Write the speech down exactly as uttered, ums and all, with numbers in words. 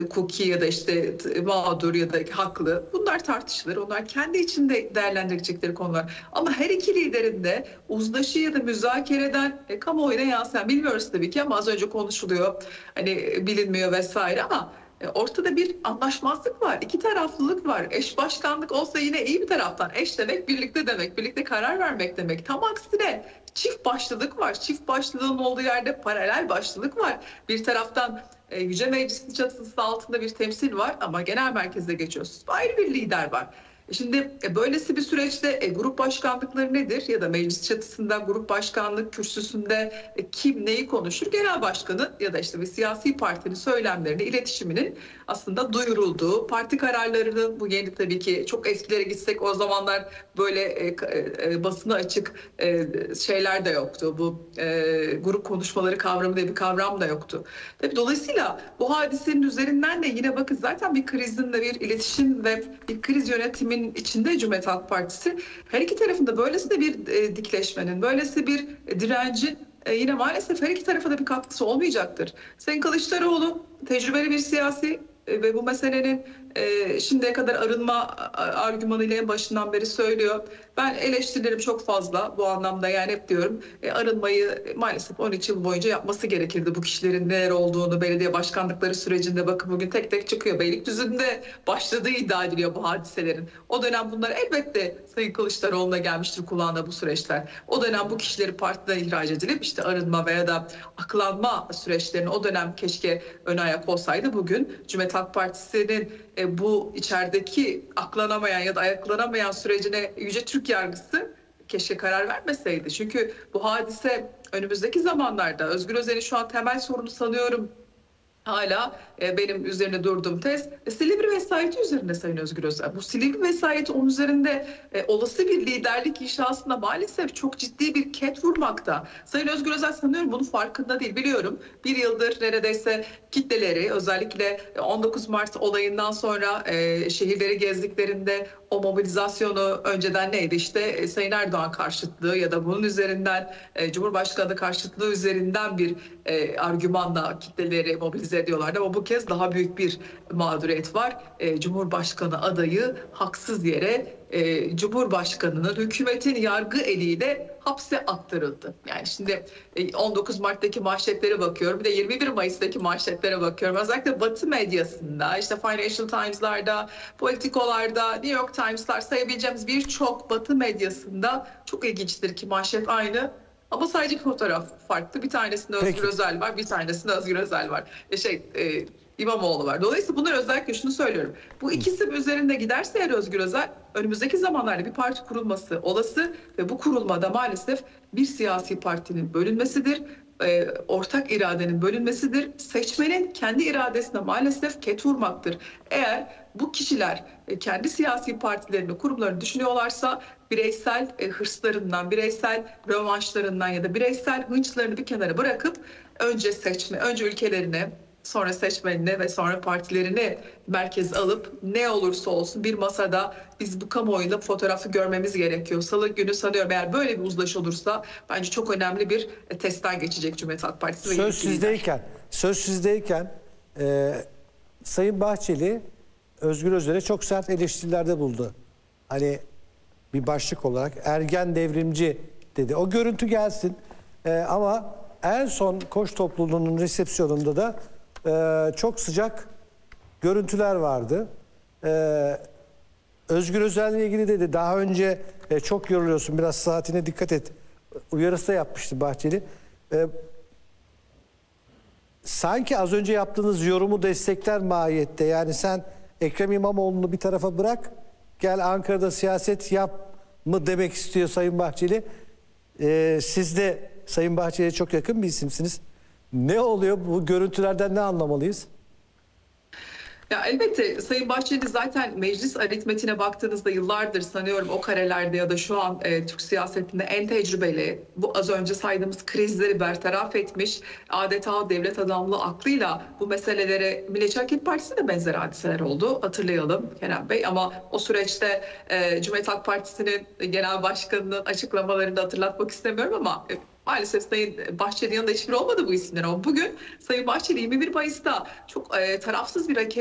hukuki ya da işte mağdur ya da haklı. Bunlar tartışılır. Onlar kendi içinde değerlendirecekleri konular. Ama her iki liderin de uzlaşı ya da müzakereden e, kamuoyuna yansıyan, bilmiyoruz tabii ki ama az önce konuşuluyor. Hani e, bilinmiyor vesaire ama e, ortada bir anlaşmazlık var. İki taraflılık var. Eş başkanlık olsa yine iyi bir taraftan. Eş demek birlikte demek. Birlikte karar vermek demek. Tam aksine çift başlılık var. Çift başlılığın olduğu yerde paralel başlılık var. Bir taraftan e, Yüce Meclis'in çatısı altında bir temsil var ama genel merkezde geçiyorsunuz. Ayrı bir lider var. E Şimdi e, böylesi bir süreçte e, grup başkanlıkları nedir? Ya da meclis çatısında grup başkanlık kürsüsünde e, kim neyi konuşur? Genel başkanın ya da işte bir siyasi partinin söylemlerini, iletişiminin aslında duyurulduğu, parti kararlarının, bu yeni tabii ki çok eskilere gitsek o zamanlar böyle e, e, basına açık e, şeyler de yoktu. Bu e, grup konuşmaları kavramı diye bir kavram da yoktu. Tabii dolayısıyla bu hadisenin üzerinden de yine bakın zaten bir krizin de bir iletişim ve bir kriz yönetimin içinde Cumhuriyet Halk Partisi, her iki tarafında böylesi de bir e, dikleşmenin, böylesi bir e, direncin e, yine maalesef her iki tarafa da bir katkısı olmayacaktır. Sayın Kılıçdaroğlu tecrübeli bir siyasi e, ve bu meselenin e, şimdiye kadar arınma a- argümanıyla en başından beri söylüyor. Ben eleştirilerim çok fazla bu anlamda, yani hep diyorum e, arınmayı e, maalesef on üç yıl boyunca yapması gerekirdi. Bu kişilerin neler olduğunu belediye başkanlıkları sürecinde bakın bugün tek tek çıkıyor. Beylikdüzü'nde başladığı iddia ediliyor bu hadiselerin. O dönem bunlar elbette Sayın Kılıçdaroğlu'na gelmiştir kulağına bu süreçler. O dönem bu kişileri partiden ihraç edilip işte arınma veya da aklanma süreçlerini o dönem keşke ön ayak olsaydı, bugün Cumhuriyet Halk Partisi'nin e, bu içerideki aklanamayan ya da ayaklanamayan sürecine Yüce Türk Yargısı keşke karar vermeseydi. Çünkü bu hadise önümüzdeki zamanlarda Özgür Özel'in şu an temel sorunu sanıyorum hala e, benim üzerine durduğum tez e, Silivri vesayeti üzerinde Sayın Özgür Özel. Bu Silivri vesayeti onun üzerinde e, olası bir liderlik inşasında maalesef çok ciddi bir ket vurmakta. Sayın Özgür Özel sanıyorum bunun farkında değil, biliyorum. Bir yıldır neredeyse kitleleri, özellikle on dokuz Mart olayından sonra e, şehirleri gezdiklerinde o mobilizasyonu önceden neydi işte e, Sayın Erdoğan karşıtlığı ya da bunun üzerinden e, Cumhurbaşkanı karşıtlığı üzerinden bir e, argümanla kitleleri mobilize ediyorlardı. Ama bu kez daha büyük bir mağduriyet var. E, Cumhurbaşkanı adayı haksız yere e, Cumhurbaşkanı'nın, hükümetin yargı eliyle hapse attırıldı. Yani şimdi e, on dokuz Mart'taki manşetlere bakıyorum. Bir de yirmi bir Mayıs'taki manşetlere bakıyorum. Özellikle Batı medyasında, işte Financial Times'larda, Politico'larda, New York Times'lar, sayabileceğimiz birçok Batı medyasında çok ilginçtir ki manşet aynı. Ama sadece fotoğraf farklı. Bir tanesinde Özgür Peki. Özel var, bir tanesinde Özgür Özel var. E şey, e, İmamoğlu var. Dolayısıyla bunlar, özellikle şunu söylüyorum. Bu ikisi üzerinde giderse eğer Özgür Özel, önümüzdeki zamanlarda bir parti kurulması olası ve bu kurulmada maalesef bir siyasi partinin bölünmesidir. E, ortak iradenin bölünmesidir. Seçmenin kendi iradesine maalesef ket vurmaktır. Eğer bu kişiler e, kendi siyasi partilerini, kurumlarını düşünüyorlarsa bireysel e, hırslarından, bireysel rövanşlarından ya da bireysel hınçlarını bir kenara bırakıp önce seçme, önce ülkelerine, sonra seçmenine ve sonra partilerini merkeze alıp ne olursa olsun bir masada biz bu kamuoyunda fotoğrafı görmemiz gerekiyor. Salı günü sanıyorum eğer böyle bir uzlaşı olursa bence çok önemli bir e, testten geçecek Cumhuriyet Halk Partisi. Ve Söz yeni lider. sizdeyken, söz sizdeyken e, Sayın Bahçeli Özgür Özel'e çok sert eleştirilerde buldu. Hani bir başlık olarak ergen devrimci dedi. O görüntü gelsin. E, ama en son Koç topluluğunun resepsiyonunda da e, çok sıcak görüntüler vardı. E, Özgür Özel'le ilgili dedi. Daha önce e, çok yoruluyorsun, biraz saatine dikkat et uyarısı da yapmıştı Bahçeli. E, sanki az önce yaptığınız yorumu destekler mahiyette. Yani sen Ekrem İmamoğlu'nu bir tarafa bırak, gel Ankara'da siyaset yap mı demek istiyor Sayın Bahçeli. Ee, siz de Sayın Bahçeli'ye çok yakın bir isimsiniz. Ne oluyor? Bu görüntülerden ne anlamalıyız? Ya elbette Sayın Bahçeli zaten meclis aritmetine baktığınızda yıllardır sanıyorum o karelerde ya da şu an e, Türk siyasetinde en tecrübeli, bu az önce saydığımız krizleri bertaraf etmiş, adeta devlet adamlığı aklıyla bu meselelere, Milliyetçi Hareket Partisi'nde benzer hadiseler oldu. Hatırlayalım Kenan Bey, ama o süreçte e, Cumhuriyet Halk Partisi'nin genel başkanının açıklamalarını da hatırlatmak istemiyorum ama e, Maalesef Sayın Bahçeli'nin yanında hiçbir olmadı bu isimler ama bugün Sayın Bahçeli yirmi bir Mayıs'ta çok e, tarafsız bir